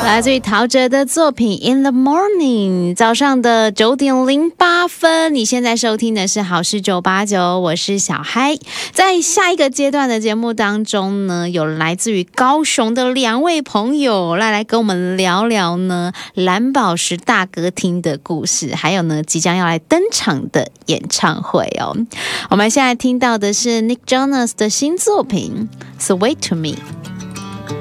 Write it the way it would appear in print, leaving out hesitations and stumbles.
来自于陶喆的作品 In the Morning， 早上的9:08。你现在收听的是好事989，我是小嗨。在下一个阶段的节目当中呢，有来自于高雄的2位朋友来跟我们聊聊呢蓝宝石大歌厅的故事，还有呢即将要来登场的演唱会哦。我们现在听到的是 Nick Jonas 的新作品 Sweet to Me。